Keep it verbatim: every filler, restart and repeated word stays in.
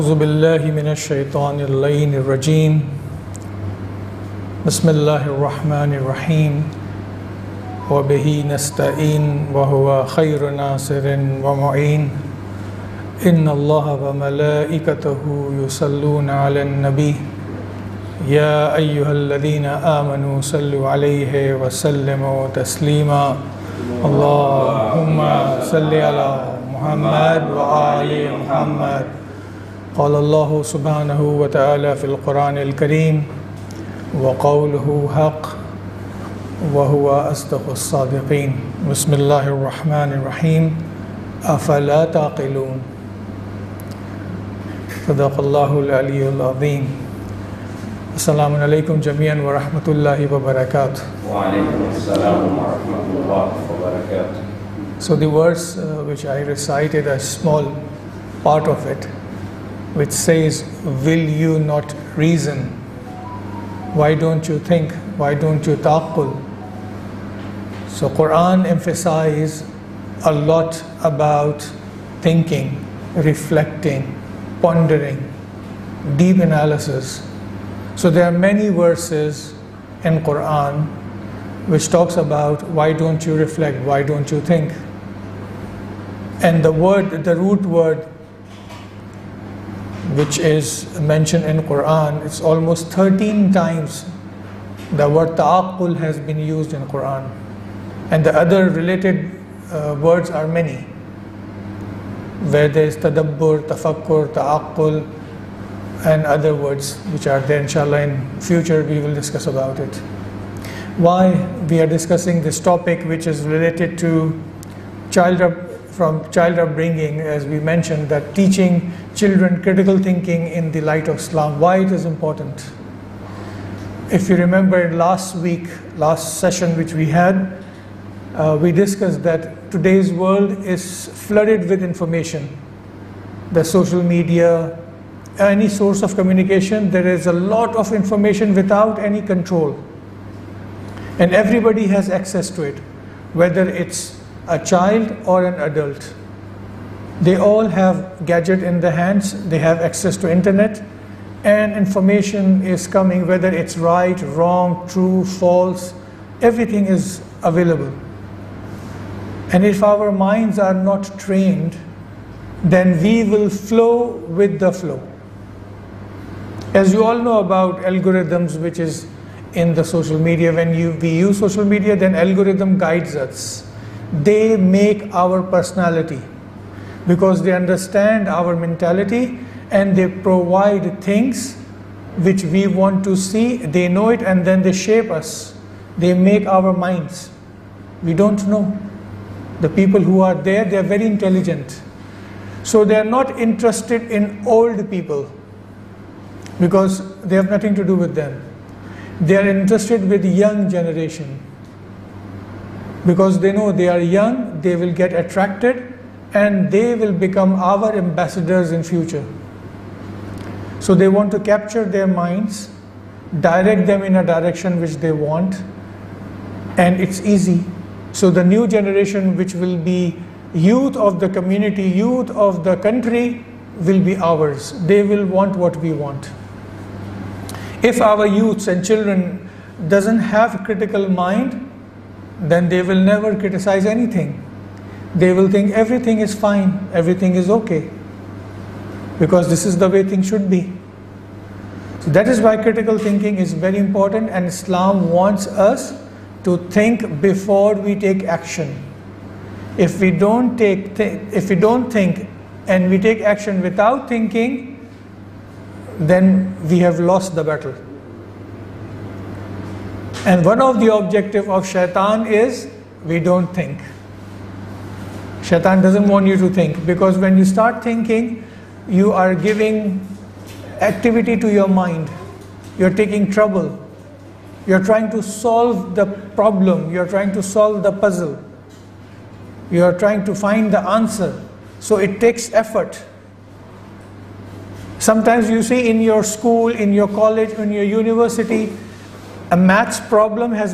أعوذ بالله من الشيطان اللعين الرجيم بسم الله الرحمن الرحيم وبه نستعين وهو خير ناصر ومعين إن الله وملائكته يصلون على النبي يا أيها الذين آمنوا صلوا عليه وسلموا تسليما اللهم صل على محمد وآل محمد قال الله سبحانه وتعالى في القرآن الكريم وقوله حق وهو أصدق الصادقين بسم الله الرحمن الرحيم أفلا تعقلون صدق الله العلي العظيم السلام عليكم جميعا ورحمة الله وبركاته. وعليكم السلام ورحمة الله وبركاته. So the verse uh, which I recited, a small part of it, which says, will you not reason? Why don't you think? Why don't you ta'aqqul? So Quran emphasizes a lot about thinking, reflecting, pondering, deep analysis. So there are many verses in Quran which talks about why don't you reflect, why don't you think? And the word, the root word which is mentioned in Quran, it's almost thirteen times the word ta'aqqul has been used in Quran. And the other related uh, words are many, where there is tadabbur, tafakkur, ta'aqqul, and other words which are there. Inshallah, in future we will discuss about it. Why we are discussing this topic, which is related to child up, from child upbringing, as we mentioned, that teaching children critical thinking in the light of Islam, why it is important. If you remember in last week, last session which we had, uh, we discussed that today's world is flooded with information. The social media, any source of communication, there is a lot of information without any control. And everybody has access to it, whether it's a child or an adult. They all have gadget in their hands, they have access to internet, and information is coming, whether it's right, wrong, true, false, everything is available. And if our minds are not trained, then we will flow with the flow. As you all know about algorithms, which is in the social media, when you, we use social media, then algorithm guides us. They make our personality because they understand our mentality and they provide things which we want to see. They know it and then they shape us. They make our minds. We don't know. The people who are there, they are very intelligent. So they are not interested in old people because they have nothing to do with them. They are interested with young generation. Because they know they are young, they will get attracted and they will become our ambassadors in future. So they want to capture their minds, direct them in a direction which they want, and it's easy. So the new generation, which will be youth of the community, youth of the country, will be ours. They will want what we want. If our youths and children doesn't have critical mind, then they will never criticize anything. They will think everything is fine, everything is okay, because this is the way things should be. So that is why critical thinking is very important, and Islam wants us to think before we take action. If we don't take, th if we don't think and we take action without thinking, then we have lost the battle. And one of the objective of shaitan is we don't think. Shaitan doesn't want you to think, because when you start thinking, you are giving activity to your mind. You're taking trouble. You're trying to solve the problem. You're trying to solve the puzzle. You're trying to find the answer. So it takes effort. Sometimes you see in your school, in your college, in your university, a maths problem has